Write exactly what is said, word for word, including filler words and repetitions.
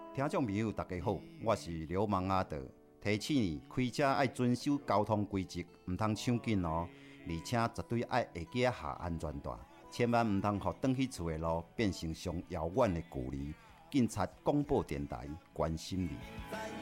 听众朋友，大家好，我是流氓阿德，提醒你开车爱遵守交通规则，唔通抢紧哦，而且绝对爱下架下安全带，千万唔通互转去厝的路变成上遥远的距离。警察广播电台关心你。